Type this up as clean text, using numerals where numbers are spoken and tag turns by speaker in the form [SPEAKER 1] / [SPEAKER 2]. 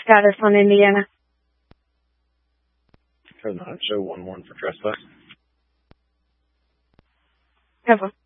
[SPEAKER 1] status on Indiana?
[SPEAKER 2] Does not show 1-1 for trespass.
[SPEAKER 1] Okay.